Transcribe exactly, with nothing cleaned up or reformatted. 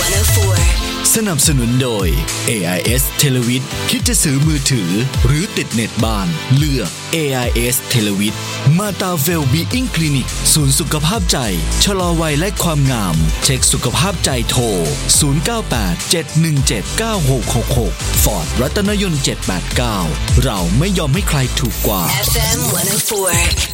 สนับสนุนโดย เอ ไอ เอส Televid คิดจะซื้อมือถือหรือติดเน็ตบ้านเลือก เอ ไอ เอส Televid มาตาเวลบีอิงคลินิกศูนย์สุขภาพใจชะลอวัยและความงามเช็คสุขภาพใจโทรศูนย์ เก้า แปด เจ็ด หนึ่ง เจ็ด เก้า หก หก หก Ford รัตนยนต์เจ็ด แปด เก้าเราไม่ยอมให้ใครถูกกว่าเอฟ เอ็ม หนึ่งศูนย์สี่